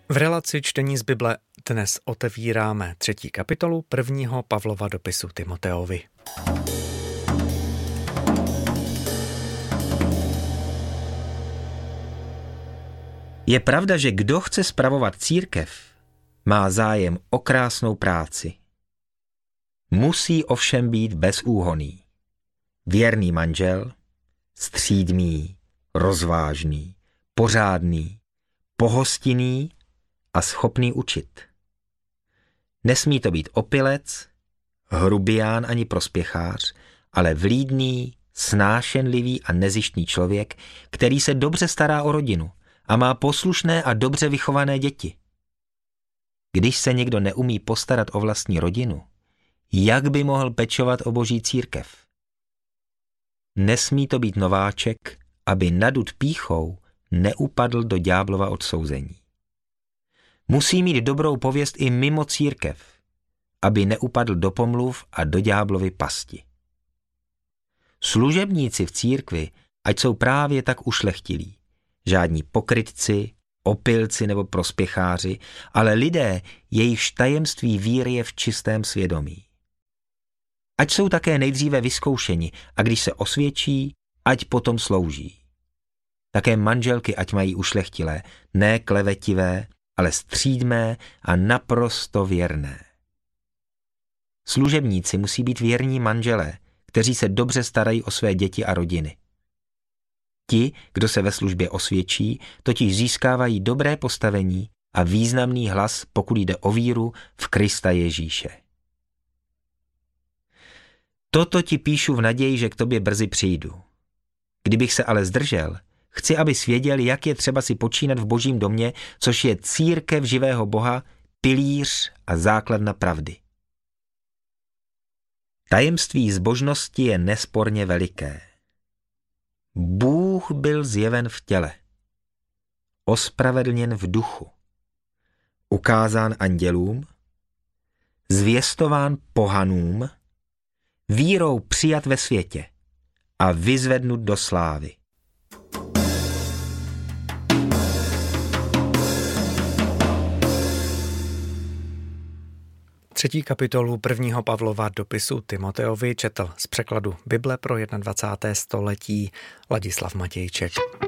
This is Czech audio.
V relaci čtení z Bible dnes otevíráme 3. kapitolu 1. Pavlova dopisu Timoteovi. Je pravda, že kdo chce spravovat církev, má zájem o krásnou práci. Musí ovšem být bezúhonný, věrný manžel, střídmý, rozvážný, pořádný, pohostinný a schopný učit. Nesmí to být opilec, hrubián ani prospěchář, ale vlídný, snášenlivý a nezištný člověk, který se dobře stará o rodinu a má poslušné a dobře vychované děti. Když se někdo neumí postarat o vlastní rodinu, jak by mohl pečovat o Boží církev? Nesmí to být nováček, aby nadut pýchou neupadl do ďáblova odsouzení. Musí mít dobrou pověst i mimo církev, aby neupadl do pomluv a do ďáblovy pasti. Služebníci v církvi, ať jsou právě tak ušlechtilí, žádní pokrytci, opilci nebo prospěcháři, ale lidé, jejichž tajemství víry je v čistém svědomí. Ať jsou také nejdříve vyzkoušeni a když se osvědčí, ať potom slouží. Také manželky ať mají ušlechtilé, ne klevetivé, ale střídmé a naprosto věrné. Služebníci musí být věrní manželé, kteří se dobře starají o své děti a rodiny. Ti, kdo se ve službě osvědčí, totiž získávají dobré postavení a významný hlas, pokud jde o víru v Krista Ježíše. Toto ti píšu v naději, že k tobě brzy přijdu. Kdybych se ale zdržel, chci, abys věděl, jak je třeba si počínat v Božím domě, což je církev živého Boha, pilíř a základna pravdy. Tajemství zbožnosti je nesporně veliké. Bůh byl zjeven v těle, ospravedlněn v duchu, ukázán andělům, zvěstován pohanům, vírou přijat ve světě a vyzvednut do slávy. Třetí kapitolu 1. Pavlova dopisu Timoteovi četl z překladu Bible pro 21. století Ladislav Matějček.